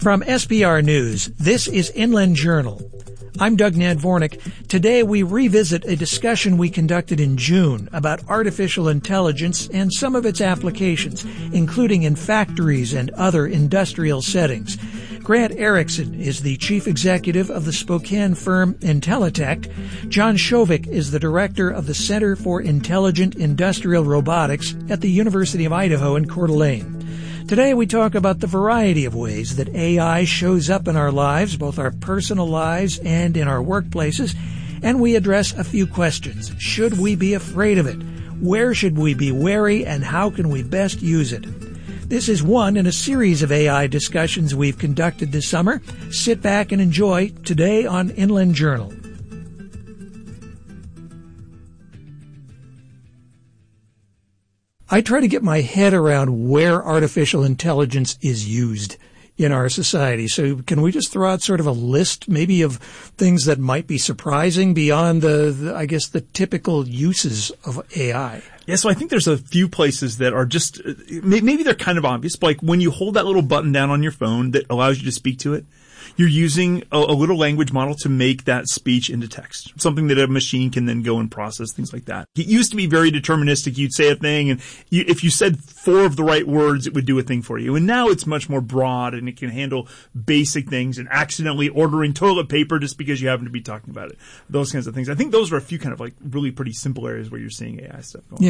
From SPR News, this is Inland Journal. I'm Doug Nadvornik. Today we revisit a discussion we conducted in June about artificial intelligence and some of its applications, including in factories and other industrial settings. Grant Erickson is the chief executive of the Spokane firm Intelitect. John Shovik is the director of the Center for Intelligent Industrial Robotics at the University of Idaho in Coeur d'Alene. Today we talk about the variety of ways that AI shows up in our lives, both our personal lives and in our workplaces, and we address a few questions. Should we be afraid of it? Where should we be wary, and how can we best use it? This is one in a series of AI discussions we've conducted this summer. Sit back and enjoy today on Inland Journal. I try to get my head around where artificial intelligence is used in our society. So can we just throw out sort of a list maybe of things that might be surprising beyond the typical uses of AI? Yeah, so I think there's a few places that are just, maybe they're kind of obvious, but like when you hold that little button down on your phone that allows you to speak to it, you're using a little language model to make that speech into text, something that a machine can then go and process, things like that. It used to be very deterministic. You'd say a thing, and if you said 4 of the right words, it would do a thing for you. And now it's much more broad, and it can handle basic things and accidentally ordering toilet paper just because you happen to be talking about it. Those kinds of things. I think those are a few kind of like really pretty simple areas where you're seeing AI stuff going on.